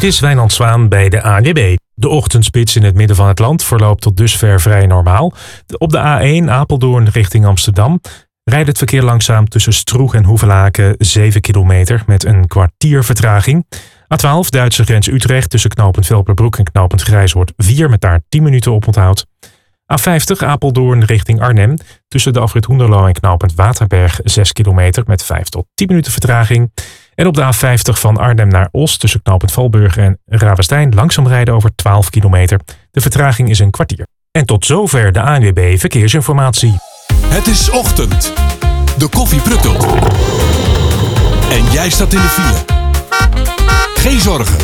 Dit is Wijnand Zwaan bij de ANWB. De ochtendspits in het midden van het land verloopt tot dusver vrij normaal. Op de A1 Apeldoorn richting Amsterdam rijdt het verkeer langzaam tussen Stroeg en Hoevelaken 7 kilometer met een kwartier vertraging. A12 Duitse grens Utrecht tussen knooppunt Velperbroek en knooppunt Grijshoort 4 met daar 10 minuten oponthoud. A50 Apeldoorn richting Arnhem tussen de afrit Hoenderloo en knooppunt Waterberg 6 kilometer met 5 tot 10 minuten vertraging. En op de A50 van Arnhem naar Os tussen knooppunt Valburg en Ravestein langzaam rijden over 12 kilometer. De vertraging is een kwartier. En tot zover de ANWB Verkeersinformatie. Het is ochtend. De koffie pruttelt. En jij staat in de file. Geen zorgen.